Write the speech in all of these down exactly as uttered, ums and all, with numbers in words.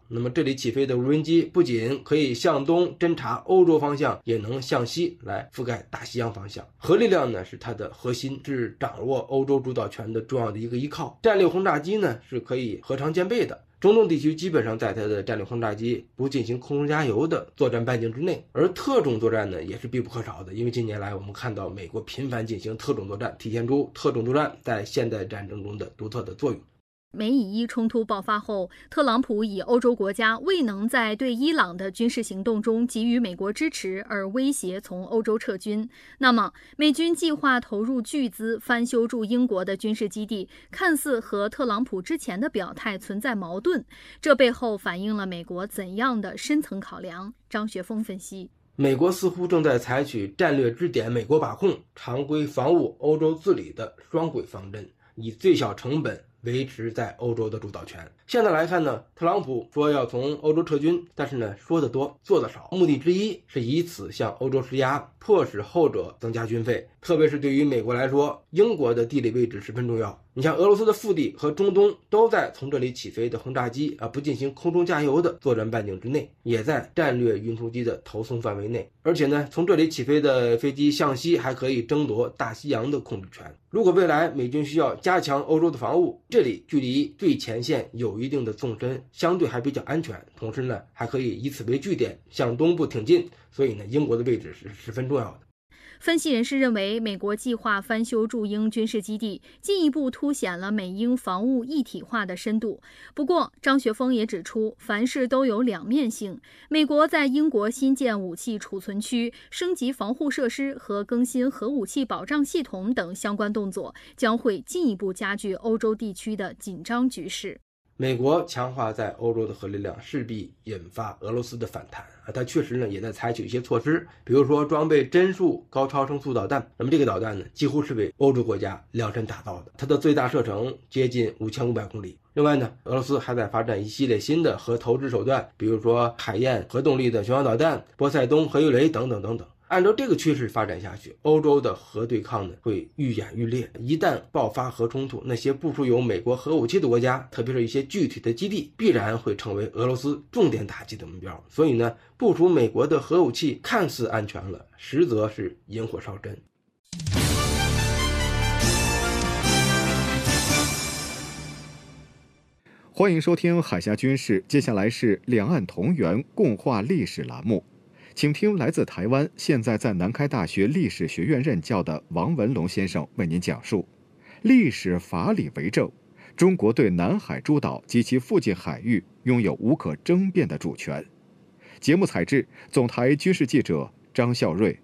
那么这里起飞的无人机不仅可以向东侦察欧洲方向，也能向西来覆盖大西洋方向。核力量呢是它的核心，是掌握欧洲主导权的重要的一个依靠。战略轰炸机呢是可以核常兼备的。中东地区基本上在它的战略轰炸机不进行空中加油的作战半径之内，而特种作战呢也是必不可少的。因为近年来我们看到美国频繁进行特种作战，体现出特种作战在现代战争中的独特的作用。 美以伊冲突爆发后，特朗普以欧洲国家未能在对伊朗的军事行动中给予美国支持而威胁从欧洲撤军。那么，美军计划投入巨资翻修驻英国的军事基地，看似和特朗普之前的表态存在矛盾，这背后反映了美国怎样的深层考量？张学峰分析， 美国似乎正在采取战略支点美国把控、常规防务欧洲治理的双轨方针，以最小成本维持在欧洲的主导权。现在来看呢，特朗普说要从欧洲撤军，但是呢说得多做得少，目的之一是以此向欧洲施压，迫使后者增加军费。特别是对于美国来说，英国的地理位置十分重要。你像俄罗斯的腹地和中东都在从这里起飞的轰炸机啊不进行空中加油的作战半径之内，也在战略运输机的投送范围内。而且呢，从这里起飞的飞机向西还可以争夺大西洋的控制权。如果未来美军需要加强欧洲的防务，这里距离最前线有一定的纵深，相对还比较安全，同时呢还可以以此为据点向东部挺进，所以呢英国的位置是十分重要的。 分析人士认为，美国计划翻修驻英军事基地，进一步凸显了美英防务一体化的深度。不过，张学峰也指出，凡事都有两面性。美国在英国新建武器储存区、升级防护设施和更新核武器保障系统等相关动作，将会进一步加剧欧洲地区的紧张局势。 美国强化在欧洲的核力量，势必引发俄罗斯的反弹啊！它确实呢也在采取一些措施，比如说装备帧数高超声速导弹。那么这个导弹呢，几乎是为欧洲国家量身打造的，它的最大射程接近五千五百公里。另外呢，俄罗斯还在发展一系列新的核投掷手段，比如说海燕核动力的巡航导弹、波塞冬核鱼雷等等等等。按照这个趋势发展下去，欧洲的核对抗呢会愈演愈烈。一旦爆发核冲突，那些部署有美国核武器的国家，特别是一些具体的基地，必然会成为俄罗斯重点打击的目标。所以呢，部署美国的核武器看似安全了，实则是引火烧身。 欢迎收听海峡军事，接下来是两岸同源共话历史栏目。请听来自台湾，现在在南开大学历史学院任教的王文龙先生为您讲述历史法理为证，中国对南海诸岛及其附近海域拥有无可争辩的主权。节目采自总台军事记者张孝瑞。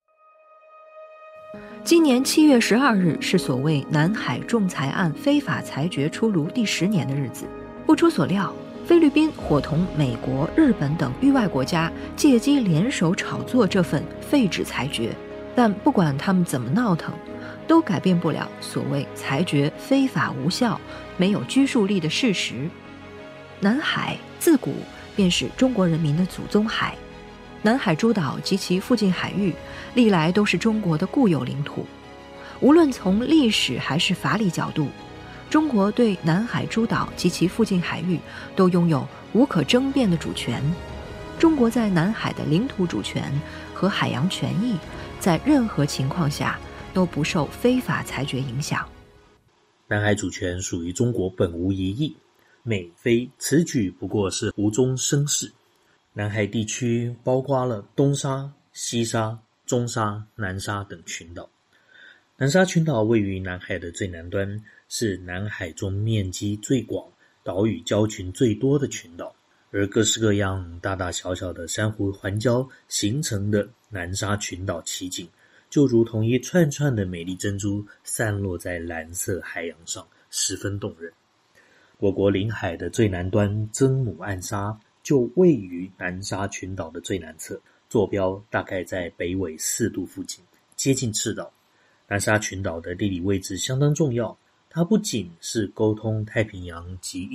今年七月十二日是所谓南海仲裁案非法裁决出炉第十年的日子。不出所料，菲律宾伙同美国、日本等域外国家借机联手炒作这份废止裁决，但不管他们怎么闹腾，都改变不了所谓裁决非法无效、没有拘束力的事实。南海自古便是中国人民的祖宗海，南海诸岛及其附近海域历来都是中国的固有领土。无论从历史还是法理角度，中国对南海诸岛及其附近海域都拥有无可争辩的主权。中国在南海的领土主权和海洋权益，在任何情况下都不受非法裁决影响。 南海主权属于中国本无疑义，美菲此举不过是无中生事。南海地区包括了东沙、西沙、中沙、南沙等群岛。南沙群岛位于南海的最南端，是南海中面积最广、岛屿礁群最多的群岛，而各式各样大大小小的珊瑚环礁形成的南沙群岛奇景，就如同一串串的美丽珍珠散落在蓝色海洋上，十分动人。我国领海的最南端曾母暗沙就位于南沙群岛的最南侧，坐标大概在北纬四度附近，接近赤道。南沙群岛的地理位置相当重要，它不仅是沟通太平洋及